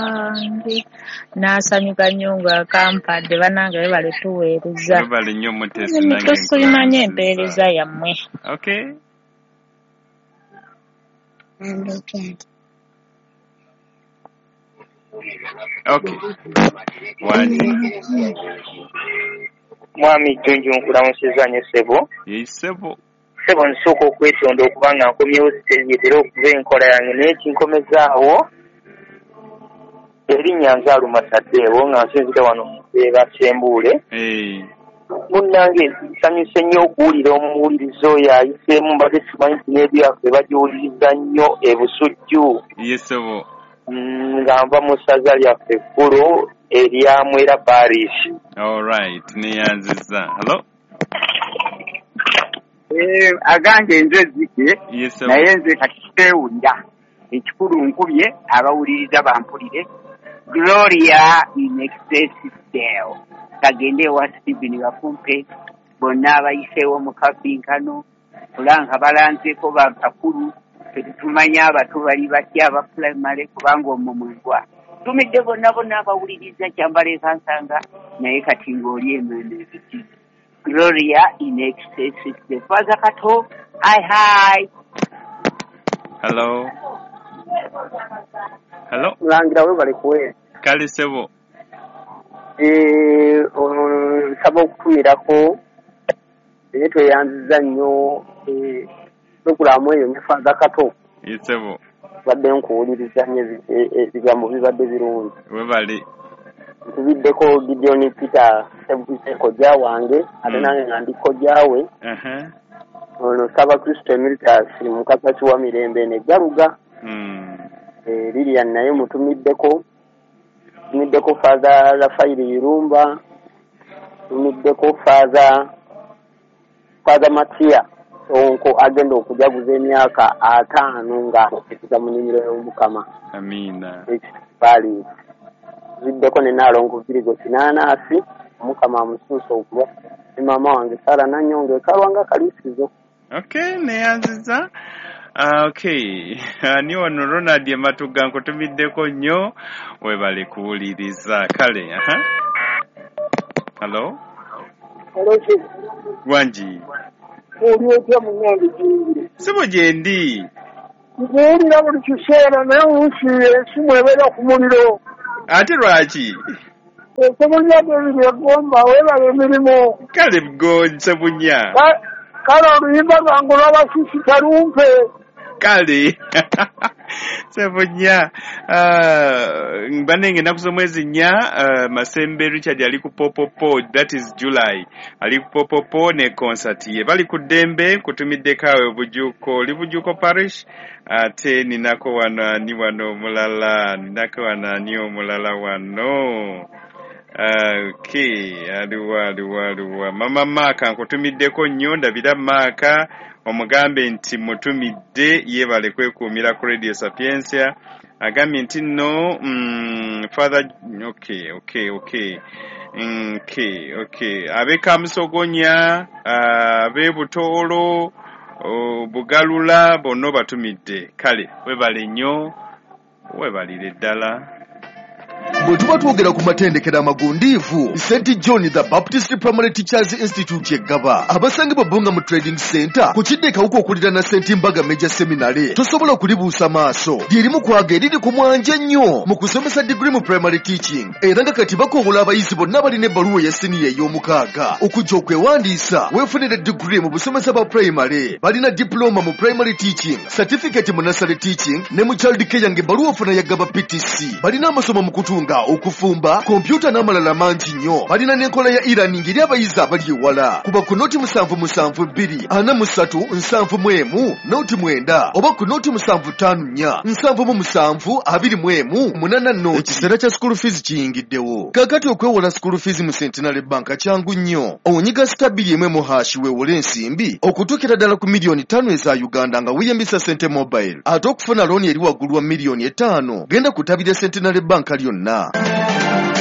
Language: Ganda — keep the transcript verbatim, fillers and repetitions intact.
wange n'asanyuka nnyo nga kampadde bannange bebale tuweereza bebale nnyo Mutesi nange tusimanye empeereza yammwe. Okay. Okay. Wanji. Mwami Jonjo nkulamusiza nnyo ssebo. Ye ssebo. Ssebo nsooka okwetonda okuba nga nkomyewo siteeretera okuba enkola yange naye kinkomezaawo erinnya Nzaaluma Taddeewo nga nsinzira wano mu Mbeera Ssembuule. Hey. Munnange nsanyuse nnyo okuwulira omuwulirizi oyo ayiseemu mbadde simanyi nti n'ebyaffe bagiwuliriza nnyo e Busujju. Ye ssebo. Nga nva mu ssaza lyaffe ekkulu erya Mwera Parish. All right. Neyanziza. Hello? Eh, agange nze zike. Yes, sir. Naye nze kati teewulira. Ekikulu nkubye abawuliriza bampulire. Gloria in excess Deo. Kagende wa Stephen Bakumpe. Bonna abayiseewo mu kabinkano. Kulanga balanzeko bakakulu. Tumanya abato bali batya aba primary kubanga omumugwa. Tumidde bonna bonna abawuliriza kyambale kansanga naye kati ng'oli emende ekiti. Gloria in excess the Father Kato. Hi hi. Hello. Hello. Mulangira we bali kuwe. Kale sebo. Eh, sabo okutumirako. Naye tweyanziza nnyo eh okulamu eyo ne Father Kato. Yesebo. Badde nkuwuliriza nnyo ebigambo bibadde birungi. We bali. Tubiddeko Gideon Peter Sebukiseko gya wange ate nange nga ndi kojjaawe. Aha. Ono Saba Kristo Emeritus mukakati wa mirembe ne galuga. Mm. Eh Lilian naye mutumiddeko. Tumiddeko Father Rafael Irumba. Tumiddeko Father Father Matia. Onko agenda okujaguza emyaka ataano nga ekita mu nnimiro y'Omukama. Amina. Bali ziddeko ne naalongo virigo kinanaasi Omukama amusuusa okuba ne maama wange Sara Nanyonga ekalwanga kalisizo. Okay, neyanziza. Uh, okay. Ani wano Ronald Matuga nkutumiddeko nnyo webale kuwuliriza kale. Aha. Hello? Hello, chief. Wanji. Oli otya munnange kiyingire? Sibo gye ndi. Nkuwulira buli kiseera naye oluusi esimu ebeera ku muliro. Ate lwaki? Sebunya David Egomba weebala emirimu. Kale go Sebunya. Kale oluyimba lwange olw'abasisi talumpe. Kale. Sebunya. Uh, Mbanenge nakuzo mwezi nya uh, Masembe Richard ali ku Popopo, that is July. Ali ku Popopo ne concert ye. Bali ku Dembe kutumidde kawe Bujuko, li Bujuko Parish. Ate ninako wana ni wano mulala, ninako wana ni omulala wano. Uh, okay, aluwa aluwa aluwa. Mama Maka nkutumiddeko nnyo ndabira Maka omugambe nti mutumidde yebale kwekuumira ku Radio Sapiensia. Agambye nti no mm, Father okay okay okay mm, okay okay abeka musogonya abe butoolo bugalula bono batumidde kale webale nnyo webalire ddala. Bwe tuba twogera ku matendekero amagundiivu Saint John the Baptist Primary Teachers Institute yeggaba abasangibwa Bunga mu Trading Center ku kiddekawuko okulira na Saint Mbaga Major Seminary tosobola okulibuusa maaso lyerimu kwaga eriri ku mwanja nnyo mu kusomesa degree mu primary teaching era nga kati bakobola abayizi bonna balina ebbaluwa ya siniya ey'omukaaga okujja okwewandiisa weefunire degree mu busomesa bwa primary balina diploma mu primary teaching certificate mu nursery teaching ne mu child care ng'ebbaluwa ofuna yaggaba P T C balina amasomo mu kutunga okufumba kompyuta n'amalala mangi nnyo balina n'enkola ya e-learning eri abayizi abali ewala kuba ku noti musanvu musanvu bbiri ana mu ssatu nsanvu mu emu noti mwenda oba ku noti musanvu ttaano nnya nsanvu mu musanvu abiri mu emu munaana noti. Ekiseera kya school fees kiyingiddewo kakati okwewola school fees mu Centenary Bank kyangu nnyo onyiga stabili emu mu hashi weewole ensimbi okutuukira ddala ku miliyoni ttaano eza Uganda nga weeyambisa Sente Mobile ate okufuna looni eri waggulu wa miliyoni ettaano genda kutabira Centenary Bank lyonna.